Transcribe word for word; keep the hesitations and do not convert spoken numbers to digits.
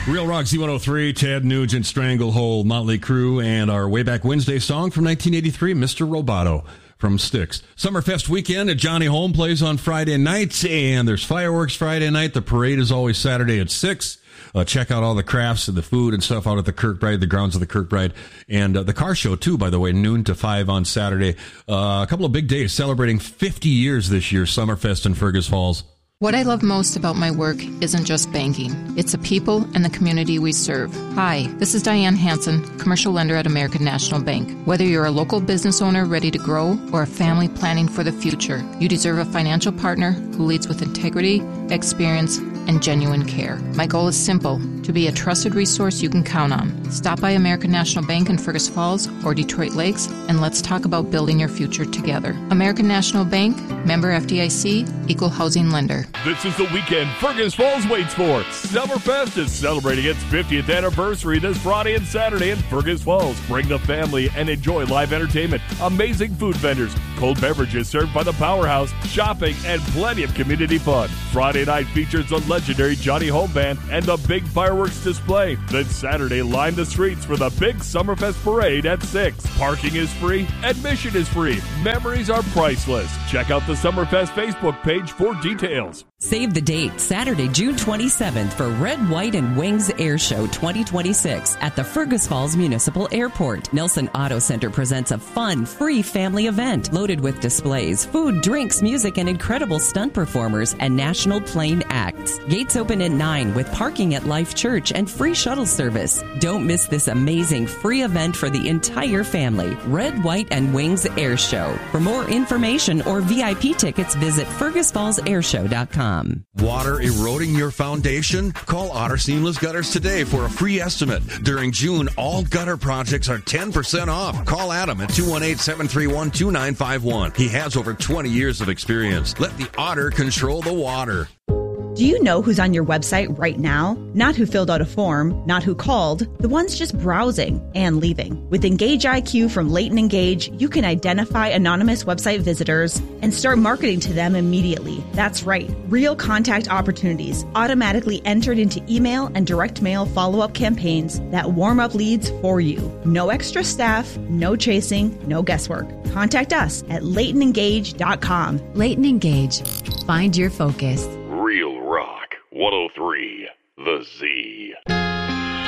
Real Rock Z one oh three, Ted Nugent, Stranglehold, Motley Crue, and our Way Back Wednesday song from nineteen eighty-three, Mister Roboto from Styx. Summerfest weekend at Johnny Home plays on Friday night, and there's fireworks Friday night. The parade is always Saturday at six. Uh, check out all the crafts and the food and stuff out at the Kirkbride, the grounds of the Kirkbride. And uh, the car show, too, by the way, noon to five on Saturday. Uh, a couple of big days celebrating fifty years this year, Summerfest in Fergus Falls. What I love most about my work isn't just banking. It's the people and the community we serve. Hi, this is Diane Hansen, commercial lender at American National Bank. Whether you're a local business owner ready to grow or a family planning for the future, you deserve a financial partner who leads with integrity, experience, and genuine care. My goal is simple, to be a trusted resource you can count on. Stop by American National Bank in Fergus Falls or Detroit Lakes, and let's talk about building your future together. American National Bank, member F D I C, equal housing lender. This is the weekend Fergus Falls waits for. Summerfest is celebrating its fiftieth anniversary this Friday and Saturday in Fergus Falls. Bring the family and enjoy live entertainment, amazing food vendors, cold beverages served by the Powerhouse, shopping, and plenty of community fun. Friday night features the legendary Johnny Home Band and the big fireworks display. Then Saturday, line the streets for the big Summerfest parade at six. Parking is free, admission is free, memories are priceless. Check out the Summerfest Facebook page for details. Save the date, Saturday, June twenty-seventh for Red, White, and Wings Air Show twenty twenty-six at the Fergus Falls Municipal Airport. Nelson Auto Center presents a fun, free family event loaded with displays, food, drinks, music, and incredible stunt performers and national plane acts. Gates open at nine with parking at Life Church and free shuttle service. Don't miss this amazing free event for the entire family. Red, White, and Wings Air Show. For more information or V I P tickets, visit fergus falls air show dot com. Water eroding your foundation? Call Otter Seamless Gutters today for a free estimate. During June, all gutter projects are ten percent off. Call Adam at two one eight, seven three one, two nine five one. He has over twenty years of experience. Let the Otter control the water. Do you know who's on your website right now? Not who filled out a form, not who called, the ones just browsing and leaving. With Engage I Q from Leighton Engage, you can identify anonymous website visitors and start marketing to them immediately. That's right, real contact opportunities automatically entered into email and direct mail follow-up campaigns that warm up leads for you. No extra staff, no chasing, no guesswork. Contact us at leighton engage dot com. Leighton Engage. Find your focus. Real Rock one oh three, The Z.